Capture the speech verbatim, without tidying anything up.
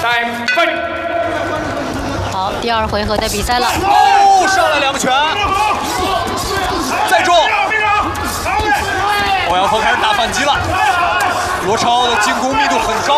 Time fight。 好，第二回合的比赛了。 哦，上来两拳，再中。欧阳锋开始打反击了，罗超的进攻密度很高。